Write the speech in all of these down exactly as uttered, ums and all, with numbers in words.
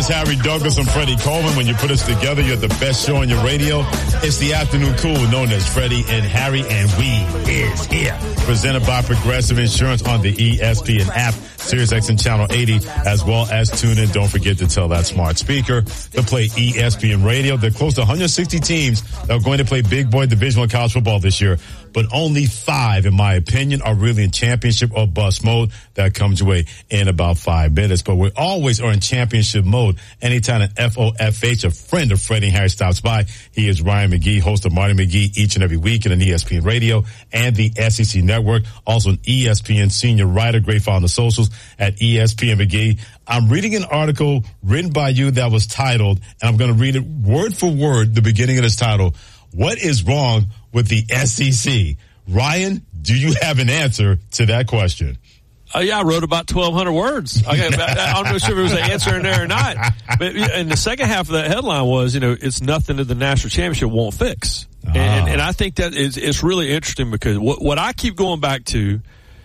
It's Harry Douglas and Freddie Coleman. When you put us together, you're the best show on your radio. It's the afternoon cool known as Freddie and Harry, and we is here. Presented by Progressive Insurance on the E S P N app, SiriusXM Channel eighty, as well as tune in. Don't forget to tell that smart speaker to play E S P N Radio. There are close to one hundred sixty teams that are going to play big boy division one college football this year, but only five, in my opinion, are really in championship or bust mode. That comes your way in about five minutes. But we always are in championship mode anytime an F O F H, a friend of Freddie and Harry, stops by. He is Ryan McGee, host of Marty McGee each and every week on E S P N Radio and the S E C Network. Also an E S P N senior writer, great follow on the socials at E S P N McGee. I'm reading an article written by you that was titled, and I'm going to read it word for word, the beginning of this title, "What is wrong with the S E C?" Ryan, do you have an answer to that question? Uh, yeah, I wrote about twelve hundred words. Okay, I'm not sure if there was an answer in there or not. But and the second half of that headline was, you know, it's nothing that the national championship won't fix. Ah. And, and I think that is it's really interesting because what, what I keep going back to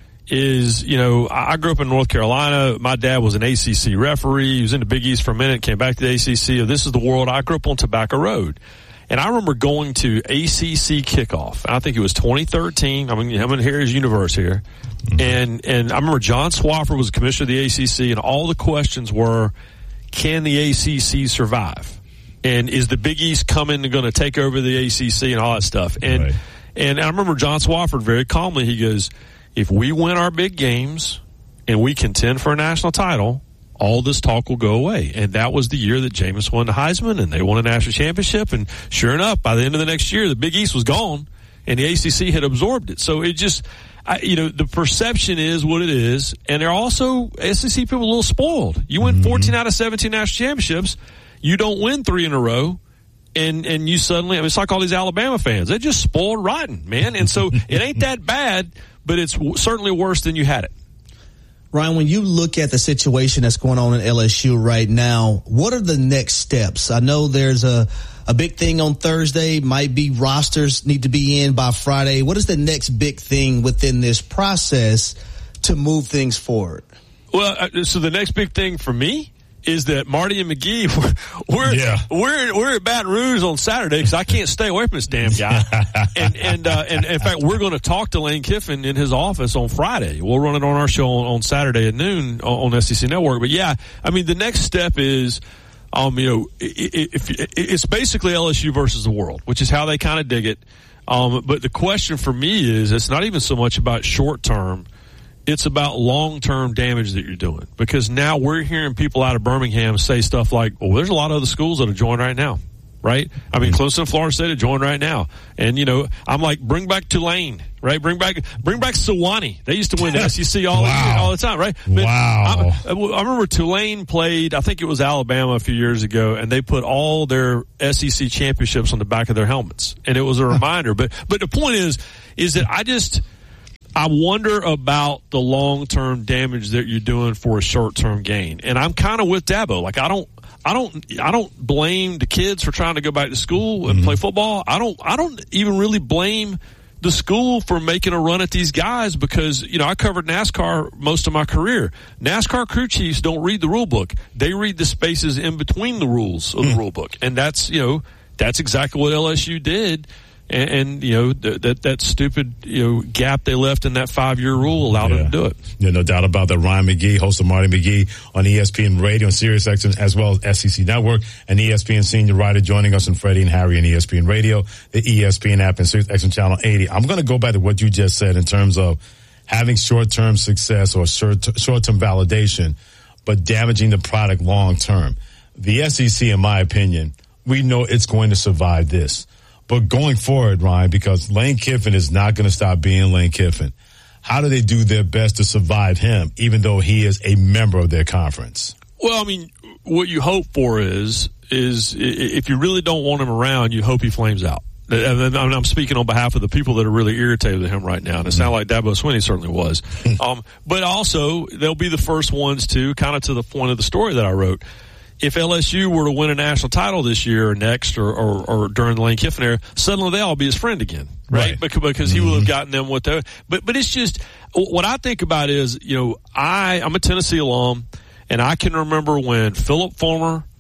is, you know, I grew up in North Carolina. My dad was an A C C referee. He was in the Big East for a minute, came back to the A C C. This is the world. I grew up on Tobacco Road. And I remember going to A C C kickoff. I think it was twenty thirteen. I mean, I'm in Harry's universe here. Mm-hmm. And, and I remember John Swofford was the commissioner of the A C C, and all the questions were, can the A C C survive? And is the Big East coming and going to take over the A C C and all that stuff? And, right. and I remember John Swofford very calmly, he goes, if we win our big games and we contend for a national title, all this talk will go away. And that was the year that Jameis won the Heisman and they won a national championship. And sure enough, by the end of the next year, the Big East was gone and the A C C had absorbed it. So it just, I, you know, the perception is what it is. And they're also, S E C people a little spoiled. You win mm-hmm. fourteen out of seventeen national championships. You don't win three in a row. And, and you suddenly, I mean, it's like all these Alabama fans. They're just spoiled rotten, man. And so it ain't that bad, but it's certainly worse than you had it. Ryan, when you look at the situation that's going on in L S U right now, what are the next steps? I know there's a, a big thing on Thursday, might be rosters need to be in by Friday. What is the next big thing within this process to move things forward? Well, so the next big thing for me is that Marty and McGee, we're we're yeah. we're, we're at Baton Rouge on Saturday because I can't stay away from this damn guy. and and uh, and in fact, we're going to talk to Lane Kiffin in his office on Friday. We'll run it on our show on, on Saturday at noon on, on S E C Network. But yeah, I mean, the next step is, um, you know, if, if, it's basically L S U versus the world, which is how they kind of dig it. Um, but the question for me is, it's not even so much about short term. It's about long-term damage that you're doing, because now we're hearing people out of Birmingham say stuff like, well, there's a lot of other schools that are joined right now, right? I mean, Clemson and Florida State are joined right now. And, you know, I'm like, bring back Tulane, right? Bring back, bring back Sewanee. They used to win the S E C all, wow. all the time, right? But wow. I, I remember Tulane played, I think it was Alabama a few years ago, and they put all their S E C championships on the back of their helmets. And it was a reminder. But, but the point is, is that I just, I wonder about the long-term damage that you're doing for a short-term gain. And I'm kind of with Dabo. Like, I don't, I don't, I don't blame the kids for trying to go back to school and mm-hmm. play football. I don't, I don't even really blame the school for making a run at these guys, because, you know, I covered NASCAR most of my career. NASCAR crew chiefs don't read the rule book. They read the spaces in between the rules of the rule book. And that's, you know, that's exactly what L S U did. And, and, you know, th- that, that stupid, you know, gap they left in that five-year rule allowed yeah. them to do it. Yeah, no doubt about that. Ryan McGee, host of Marty McGee on E S P N Radio and SiriusXM, as well as S E C Network, and E S P N senior writer joining us, and Freddie and Harry on E S P N Radio, the E S P N app, and SiriusXM Channel eighty. I'm going to go back to what you just said in terms of having short-term success or short, short-term validation, but damaging the product long-term. The S E C, in my opinion, we know it's going to survive this. But going forward, Ryan, because Lane Kiffin is not going to stop being Lane Kiffin, how do they do their best to survive him, even though he is a member of their conference? Well, I mean, what you hope for is, is if you really don't want him around, you hope he flames out. And I'm speaking on behalf of the people that are really irritated with him right now. And it sounds like Dabo Swinney certainly was. um, but also, they'll be the first ones to, kind of to the point of the story that I wrote, if L S U were to win a national title this year or next or, or, or during the Lane Kiffin era, suddenly they'll all be his friend again, right? right. Because, because mm-hmm. he will have gotten them what they, but, but it's just, what I think about is, you know, I, I'm a Tennessee alum, and I can remember when Philip Fulmer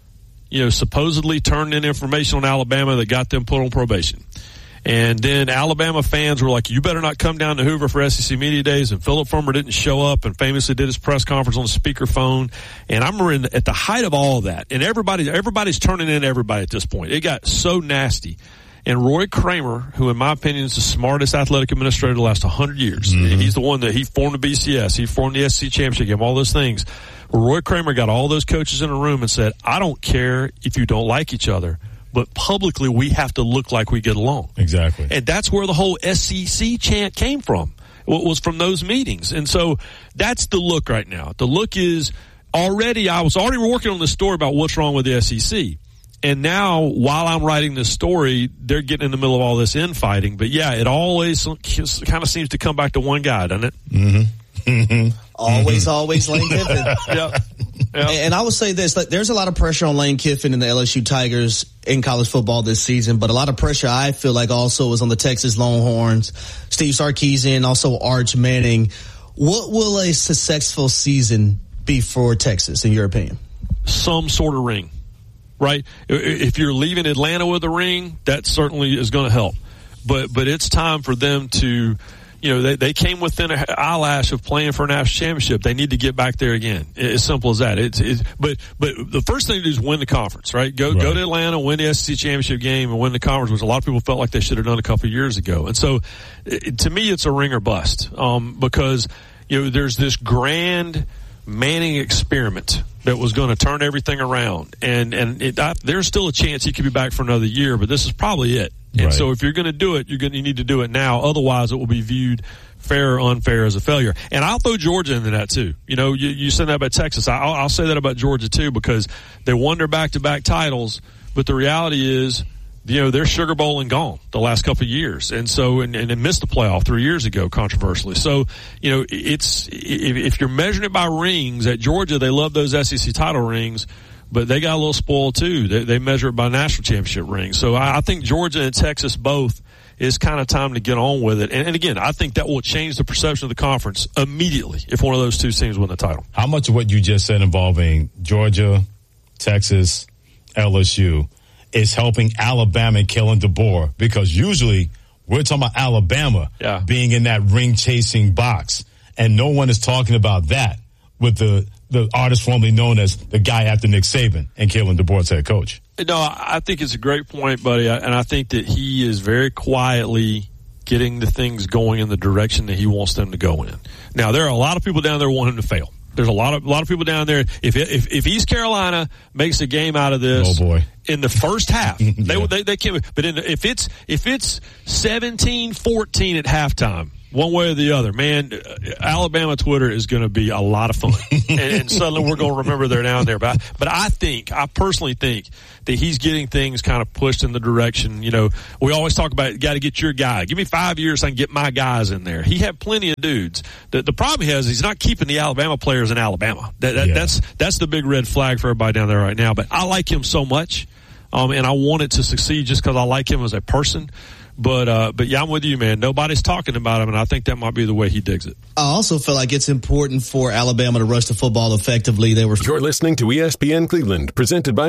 you know, supposedly turned in information on Alabama that got them put on probation. And then Alabama fans were like, you better not come down to Hoover for S E C Media Days. And Philip Fulmer didn't show up and famously did his press conference on the speakerphone. And I remember in, at the height of all of that, and everybody, everybody's turning in everybody at this point. It got so nasty. And Roy Kramer, who in my opinion is the smartest athletic administrator of the last one hundred years, mm-hmm. he's the one that he formed the B C S, he formed the S E C championship game, all those things. Roy Kramer got all those coaches in a room and said, I don't care if you don't like each other, but publicly we have to look like we get along. Exactly. And that's where the whole S E C chant came from. It was from those meetings. And so that's the look right now. The look is already, I was already working on this story about what's wrong with the S E C. And now, while I'm writing this story, they're getting in the middle of all this infighting. But yeah, it always kind of seems to come back to one guy, doesn't it? Mm-hmm. Mm-hmm. Always, mm-hmm. always Lane Kiffin. Yeah. Yep. And I would say this, like, there's a lot of pressure on Lane Kiffin and the L S U Tigers in college football this season, but a lot of pressure I feel like also is on the Texas Longhorns, Steve Sarkisian, also Arch Manning. What will a successful season be for Texas, in your opinion? Some sort of ring, right? If you're leaving Atlanta with a ring, that certainly is going to help. But but it's time for them to, you know, they, they came within an eyelash of playing for a national championship. They need to get back there again. As simple as that. It's, it's but but the first thing to do is win the conference, right? Go right. go to Atlanta, win the S E C championship game, and win the conference, which a lot of people felt like they should have done a couple of years ago. And so, it, to me, it's a ring or bust, um, because you know there's this grand Manning experiment that was going to turn everything around, and and it, I, there's still a chance he could be back for another year, but this is probably it. And right. so if you're going to do it, you're going to you need to do it now. Otherwise, it will be viewed fair or unfair as a failure. And I'll throw Georgia into that too. You know, you, you said that about Texas. I'll, I'll say that about Georgia too, because they won their back-to-back titles, but the reality is, you know, they're Sugar Bowl and gone the last couple of years. And so, and, and they missed the playoff three years ago, controversially. So, you know, it's, if, if you're measuring it by rings at Georgia, they love those S E C title rings, but they got a little spoiled too. They, they measure it by national championship rings. So I, I think Georgia and Texas both is kind of time to get on with it. And, and again, I think that will change the perception of the conference immediately if one of those two teams win the title. How much of what you just said involving Georgia, Texas, L S U is helping Alabama and Kalen DeBoer? Because usually we're talking about Alabama yeah. being in that ring-chasing box, and no one is talking about that with the the artist formerly known as the guy after Nick Saban and Kalen DeBoer's head coach. No, I think it's a great point, buddy, and I think that he is very quietly getting the things going in the direction that he wants them to go in. Now, there are a lot of people down there who want him to fail. There's a lot of a lot of people down there. If if if East Carolina makes a game out of this, oh boy. in the first half, yeah. they they they can. But in the, if it's if it's seventeen fourteen at halftime, one way or the other, man, Alabama Twitter is going to be a lot of fun, and, and suddenly we're going to remember they're down there. But but I think, I personally think that he's getting things kind of pushed in the direction. You know, we always talk about got to get your guy. Give me five years, so I can get my guys in there. He had plenty of dudes. The, the problem he has is he's not keeping the Alabama players in Alabama. That, that, yeah. That's that's the big red flag for everybody down there right now. But I like him so much, um, and I want it to succeed just because I like him as a person. But, uh, but yeah, I'm with you, man. Nobody's talking about him, and I think that might be the way he digs it. I also feel like it's important for Alabama to rush the football effectively. They were. You're listening to E S P N Cleveland, presented by